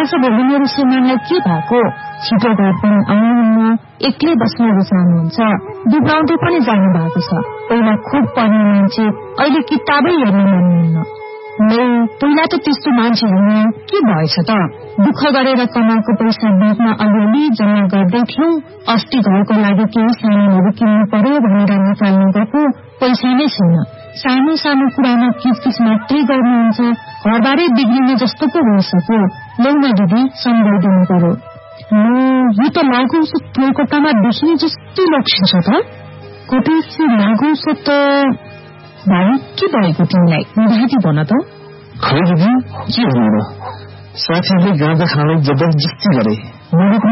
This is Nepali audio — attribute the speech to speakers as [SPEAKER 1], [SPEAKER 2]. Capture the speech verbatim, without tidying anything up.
[SPEAKER 1] आज भोलि मेरो श्रीमानलाई के भएको? छिटो घर पनि आउनुहुन्न, एक्लै बस्न रुचाउनुहुन्छ, दुब्राउँदै पनि जानु भएको छ। पहिला खुब पढ्ने मान्छे, अहिले किताबै हेर्न मान्नुहुन्न। नै पहिला त त्यस्तो मान्छे हुनु के भएछ त? दुःख गरेर कमाएको पैसा ब्याङ्कमा अलिअलि जम्मा गर्दै थियौं। अस्ति घरको लागि केही सामानहरू किन्नु पर्यो भनेर निकाल्नु गएको पैसा नै छैन। सानो सानो कुरामा किचकिच मात्रै गर्नुहुन्छ। घरबारै बिग्रिने जस्तो पो भइसक्यो। लौन दिदी सम्झाइदिनु पर्यो। यो त लागु औषध कोलकातामा देखिने जस्तो लक्षण छ त। कतैसी लागु औषध त भाइ के भएको तिमीलाई? निधाती भन त।
[SPEAKER 2] खै दिदी के भन्नु र, साथीहरूले गाँजा खानलाई जबरजस्ती गरे।